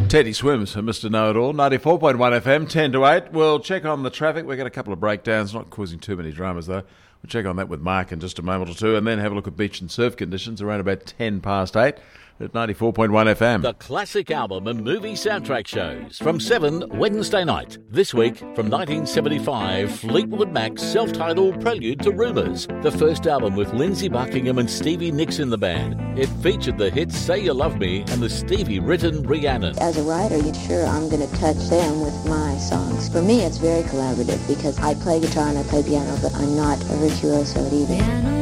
Teddy Swims for Mr. Know-It-All, 94.1 FM, 10 to 8. We'll check on the traffic. We've got a couple of breakdowns, not causing too many dramas though. We'll check on that with Mark in just a moment or two, and then have a look at beach and surf conditions around about 10 past 8 at 94.1 FM. The classic album and movie soundtrack shows from 7 Wednesday night. This week, from 1975, Fleetwood Mac's self-titled Prelude to Rumours, the first album with Lindsey Buckingham and Stevie Nicks in the band. It featured the hits Say You Love Me and the Stevie-written Rhiannon. As a writer, I'm going to touch them with my songs. For me, it's very collaborative because I play guitar and I play piano, but I'm not a virtuoso at either.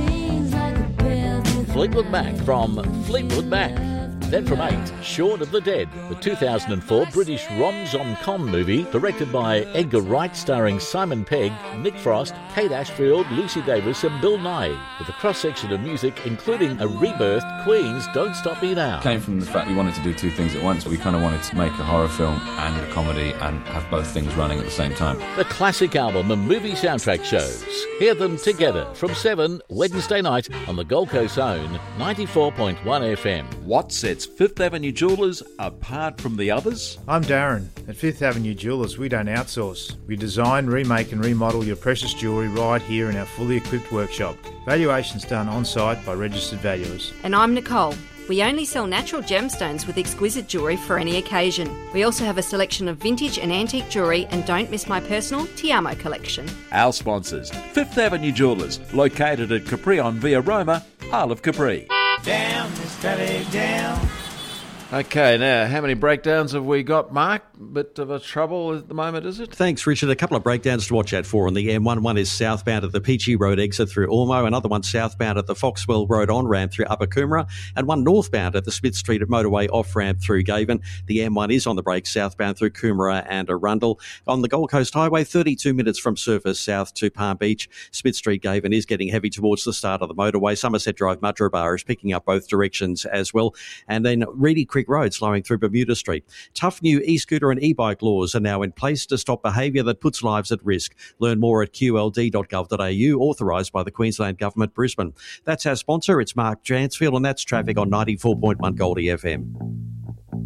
Fleetwood Mac from Fleetwood Mac. Then from 8, Shaun of the Dead, the 2004 British rom-com movie directed by Edgar Wright, starring Simon Pegg, Nick Frost, Kate Ashfield, Lucy Davis and Bill Nighy, with a cross-section of music including a rebirthed Queen's Don't Stop Me Now. Came from the fact we wanted to do two things at once. We kind of wanted to make a horror film and a comedy and have both things running at the same time. The classic album and movie soundtrack shows. Hear them together from 7 Wednesday night on the Gold Coast Zone, 94.1 FM. What sets Fifth Avenue Jewellers apart from the others? I'm Darren. At Fifth Avenue Jewellers, we don't outsource. We design, remake and remodel your precious jewellery right here in our fully equipped workshop. Valuations done on-site by registered valuers. And I'm Nicole. We only sell natural gemstones with exquisite jewellery for any occasion. We also have a selection of vintage and antique jewellery, and don't miss my personal Tiamo collection. Our sponsors, Fifth Avenue Jewellers, located at Capri on Via Roma, Isle of Capri. Down, Miss Kelly, down. Okay, now, how many breakdowns have we got, Mark? Bit of a trouble at the moment, is it? Thanks, Richard. A couple of breakdowns to watch out for on the M1. One is southbound at the Peachy Road exit through Ormo. Another one southbound at the Foxwell Road on-ramp through Upper Coomera. And one northbound at the Smith Street motorway off-ramp through Gaven. The M1 is on the brake southbound through Coomera and Arundel. On the Gold Coast Highway, 32 minutes from Surfers south to Palm Beach. Smith Street Gaven is getting heavy towards the start of the motorway. Somerset Drive Mudgeeraba is picking up both directions as well. And then Reedy Creek Road slowing through Bermuda Street. Tough new e-scooter and e-bike laws are now in place to stop behaviour that puts lives at risk. Learn more at qld.gov.au, authorised by the Queensland Government, Brisbane. That's our sponsor. It's Mark Jansfield, and that's traffic on 94.1 Goldie FM.